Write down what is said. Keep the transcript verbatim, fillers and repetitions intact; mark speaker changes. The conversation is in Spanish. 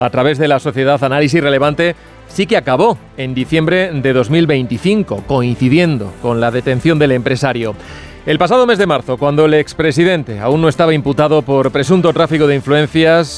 Speaker 1: a través de la sociedad Análisis Relevante, sí que acabó en diciembre de dos mil veinticinco, coincidiendo con la detención del empresario. El pasado mes de marzo, cuando el expresidente aún no estaba imputado por presunto tráfico de influencias,